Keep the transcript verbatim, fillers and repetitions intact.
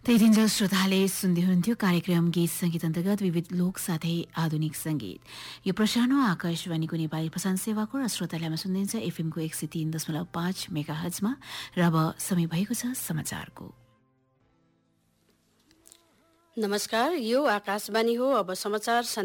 त्यतिन्जेल श्रोताले सुन्दै हुनुहुन्थ्यो कार्यक्रम गीत संगीत अन्तर्गत विविध लोक साथै आधुनिक संगीत। यो प्रसारण हो आकाशवाणीको नेपाली प्रसारण सेवाको र श्रोताले हामी सुन्दैछ एफएमको एक सय तीन दशमलव पाँच मेगा हर्जमा। र अब समय भएको छ समाचारको। नमस्कार, यो आकाशवाणी हो। अब समाचार